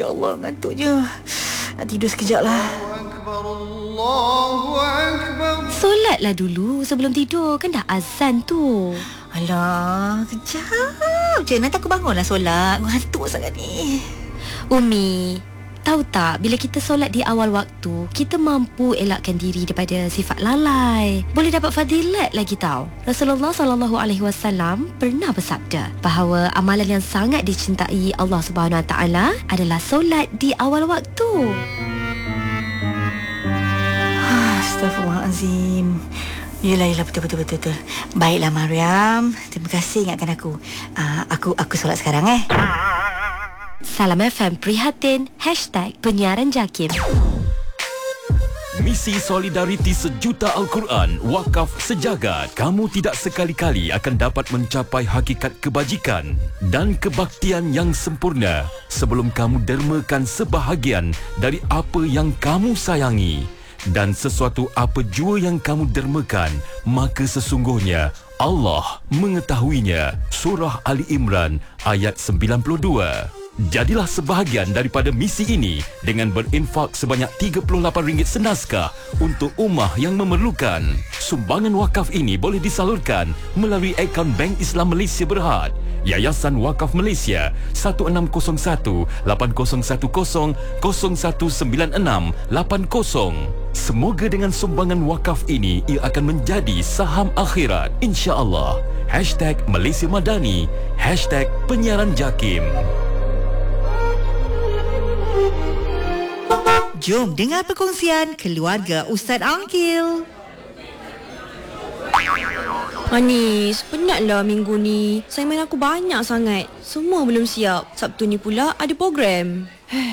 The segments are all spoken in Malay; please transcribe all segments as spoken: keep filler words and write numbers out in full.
Ya Allah, ngantuknya. Nak tidur sekejap lah. Solatlah dulu sebelum tidur. Kan dah azan tu. Alah, kejap je. Nanti aku bangunlah solat. Ngantuk sangat ni. Umi, tahu tak, bila kita solat di awal waktu, kita mampu elakkan diri daripada sifat lalai. Boleh dapat fadilat lagi tahu. Rasulullah sallallahu alaihi wasallam pernah bersabda bahawa amalan yang sangat dicintai Allah Subhanahu Wa Taala adalah solat di awal waktu. Astaghfirullahalazim. Yelah, yelah, betul, betul, betul, betul. Baiklah Mariam, terima kasih ingatkan aku. uh, Aku aku solat sekarang eh. Salam F M Prihatin Hashtag Penyiaran Jakim. Misi Solidariti Sejuta Al-Quran Wakaf Sejagat. Kamu tidak sekali-kali akan dapat mencapai hakikat kebajikan dan kebaktian yang sempurna sebelum kamu dermakan sebahagian dari apa yang kamu sayangi. Dan sesuatu apa jua yang kamu dermakan, maka sesungguhnya Allah mengetahuinya. Surah Ali Imran ayat sembilan puluh dua. Jadilah sebahagian daripada misi ini dengan berinfak sebanyak tiga puluh lapan ringgit senaskah untuk ummah yang memerlukan. Sumbangan wakaf ini boleh disalurkan melalui akaun Bank Islam Malaysia Berhad, Yayasan Wakaf Malaysia satu enam kosong satu lapan kosong satu kosong kosong satu sembilan enam lapan kosong. Semoga dengan sumbangan wakaf ini ia akan menjadi saham akhirat, insya-Allah. Hashtag Malaysia Madani, Hashtag Penyiaran Jakim. Jom dengar perkongsian keluarga Ustaz Angkil. Anis, penatlah minggu ni. Assignment aku banyak sangat. Semua belum siap. Sabtu ni pula ada program.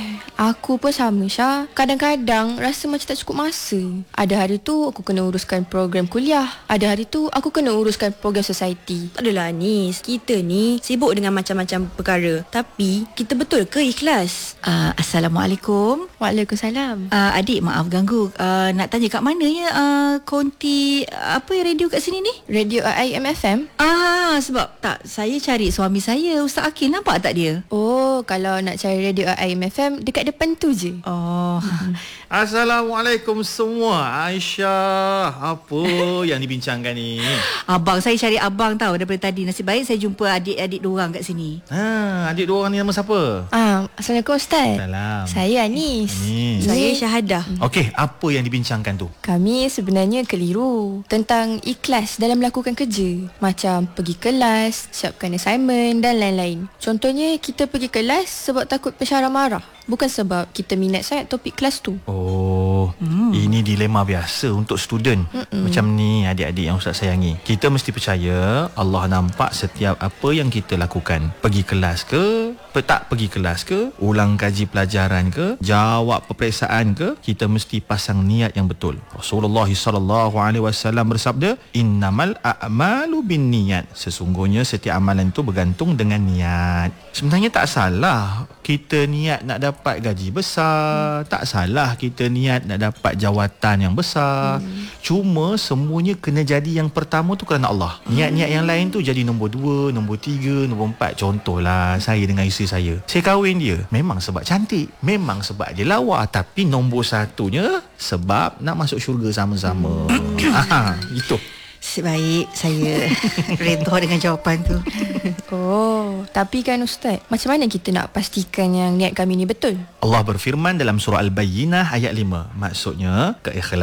Aku pun sama, Syah. Kadang-kadang rasa macam tak cukup masa. Ada hari tu aku kena uruskan program kuliah. Ada hari tu aku kena uruskan program society. Tak adalah Anis, kita ni sibuk dengan macam-macam perkara. Tapi kita betul ke ikhlas? uh, Assalamualaikum. Waalaikumsalam. uh, Adik, maaf ganggu. uh, Nak tanya kat mana ya uh, konti apa yang radio kat sini ni? Radio I M F M. Ah, sebab tak, saya cari suami saya, Ustaz Akil. Nampak tak dia? Oh, kalau nak cari Radio I M F M, dekat depan tu je. Oh. Assalamualaikum semua. Aisyah, apa yang dibincangkan ni? Abang, saya cari abang tahu daripada tadi. Nasib baik saya jumpa adik-adik dua orang kat sini. Ha, adik dua orang ni nama siapa? Ah, Assalamualaikum Ustaz. Salam. Saya Anis. Anis. Saya Syahadah. Okey, apa yang dibincangkan tu? Kami sebenarnya keliru tentang ikhlas dalam melakukan kerja. Macam pergi kelas, siapkan assignment dan lain-lain. Contohnya kita pergi kelas sebab takut pensyarah marah, bukan sebab kita minat sangat topik kelas tu. Oh, hmm. Ini dilema biasa untuk student. Mm-mm. Macam ni adik-adik yang Ustaz sayangi. Kita mesti percaya Allah nampak setiap apa yang kita lakukan. Pergi kelas ke, tak pergi kelas ke, ulang kaji pelajaran ke, jawab peperiksaan ke, kita mesti pasang niat yang betul. Rasulullah sallallahu alaihi wasallam bersabda, "Innamal a'malu binniyat." Sesungguhnya setiap amalan itu bergantung dengan niat. Sebenarnya tak salah kita niat nak dapat gaji besar, hmm. tak salah kita niat nak dapat jawatan yang besar. Hmm. Cuma semuanya kena jadi yang pertama tu kerana Allah. Niat-niat yang lain tu jadi nombor dua, nombor tiga, nombor empat. Contohlah saya dengan isteri saya. Saya kahwin dia memang sebab cantik, memang sebab dia lawa, tapi nombor satunya sebab nak masuk syurga sama-sama. Aha, itu. Sebaik saya redha dengan jawapan tu. Oh, tapi kan Ustaz, macam mana kita nak pastikan yang niat kami ni betul? Allah berfirman dalam surah Al-Bayyinah ayat lima. Maksudnya, keikhlasan